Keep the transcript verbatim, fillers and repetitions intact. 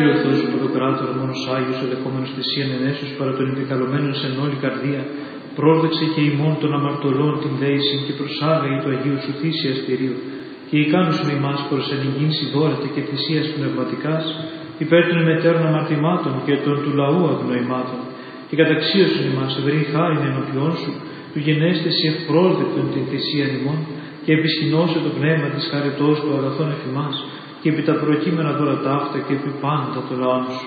Κύριε ο Θεός του Πρωτοκράτορα, μόνος Άγιος, εδεχόμενος θυσίαν ενέσεως παρά των επικαλωμένων σε όλη καρδία, πρόδεξε και ημών των αμαρτωλών την δέηση και προσάγαγε το Αγίου σου θύσια αστηρίου, και ικάνωσον ημάς προς ενηγήνση δόρετε και θυσίας πνευματικάς, υπέρ των ημετέρων αμαρτημάτων και των του λαού αγνοημάτων, και καταξίωσον ημάς ευρύ χάριν ενώπιόν σου, του γενέστηση ευπρόσδεκτον την θυσίαν ημών, και επισχυνώσε το πνεύμα της χαριτός του αγαθών εφημάς, και επί τα προκείμενα δώρα ταύτα και επί πάντα το λαό σου.